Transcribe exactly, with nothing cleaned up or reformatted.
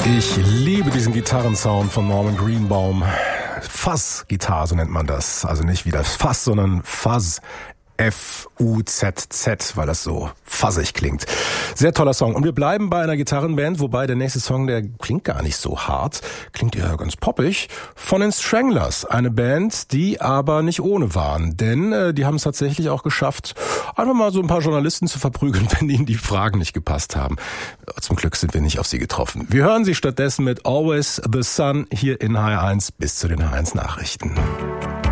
Ich liebe diesen Gitarrensound von Norman Greenbaum. Fuzz-Gitarre, so nennt man das. Also nicht wie das Fass, sondern Fuzz. F U Z Z, weil das so fuzzig klingt. Sehr toller Song. Und wir bleiben bei einer Gitarrenband, wobei der nächste Song, der klingt gar nicht so hart, klingt ja ganz poppig, von den Stranglers. Eine Band, die aber nicht ohne waren, denn äh, die haben es tatsächlich auch geschafft, einfach mal so ein paar Journalisten zu verprügeln, wenn ihnen die Fragen nicht gepasst haben. Zum Glück sind wir nicht auf sie getroffen. Wir hören sie stattdessen mit Always the Sun hier in H R eins bis zu den H R eins Nachrichten.